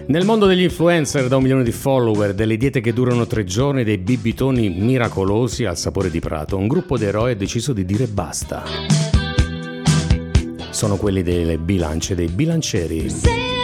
Nel mondo degli influencer da 1 milione di follower, delle diete che durano 3 giorni, dei bibitoni miracolosi al sapore di prato, un gruppo di eroi ha deciso di dire basta. Sono quelli delle bilance, dei bilancieri.